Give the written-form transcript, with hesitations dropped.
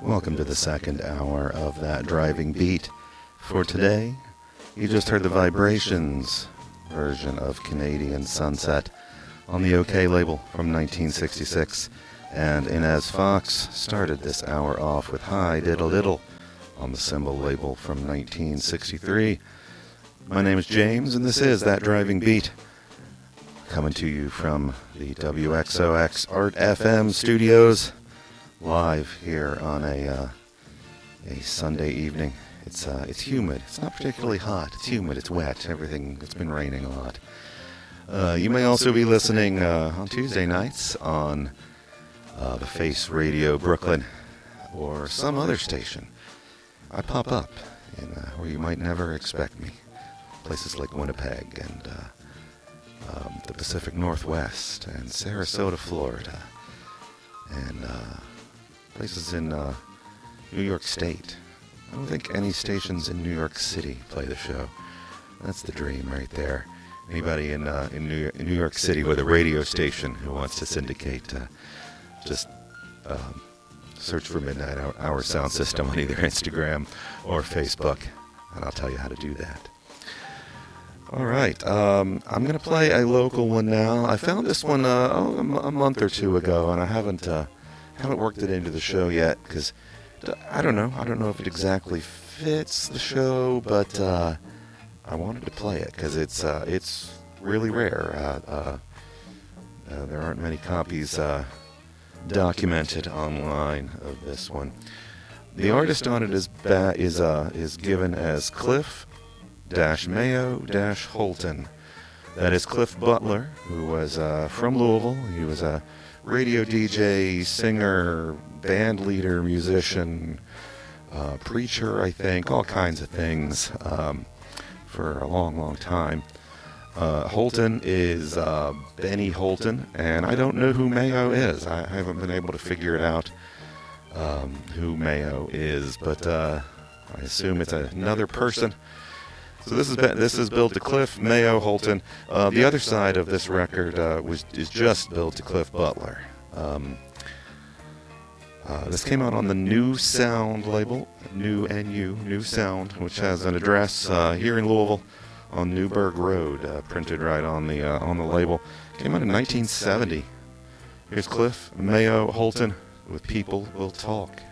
Welcome to the second hour of That Driving Beat. For today, you just heard the Vibrations version of Canadian Sunset on the OK label from 1966. And Inez Fox started this hour off with Hi Diddle Diddle on the Symbol label from 1963. My name is James, and this is That Driving Beat, coming to you from the WXOX Art FM studios, live here on a Sunday evening. It's humid. It's not particularly hot. It's humid. It's wet. It's been raining a lot. You may also be listening on Tuesday nights on the Face Radio Brooklyn or some other station. I pop up in where you might never expect me. Places like Winnipeg and the Pacific Northwest and Sarasota, Florida, and places in New York State. I don't think any stations in New York City play the show. That's the dream right there. Anybody in New York City with a radio station who wants to syndicate, just search for Midnight Hour Sound System on either Instagram or Facebook, and I'll tell you how to do that. All right, I'm going to play a local one now. I found this one a month or two ago, and I haven't worked it into the show yet because I don't know if it exactly fits the show, but I wanted to play it because it's really rare. There aren't many copies documented online of this one. The artist on it is given as Cliff-Mayo-Holton. That is Cliff Butler, who was from Louisville. He was a radio DJ, singer, band leader, musician, preacher, I think, all kinds of things for a long, long time. Holton is Benny Holton, and I don't know who Mayo is. I haven't been able to figure it out who Mayo is, but I assume it's another person. So this is billed to Cliff Mayo Holton. The other side of this record is just billed to Cliff Butler. This came out on the New Sound label, New Sound, which has an address here in Louisville on Newburgh Road, printed right on the label. Came out in 1970. Here's Cliff Mayo Holton with People Will Talk.